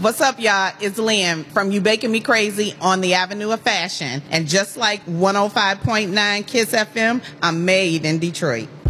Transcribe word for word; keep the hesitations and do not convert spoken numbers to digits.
What's up, y'all? It's Lynn from You Baking Me Crazy on the Avenue of Fashion. And just like one oh five point nine KISS F M, I'm made in Detroit.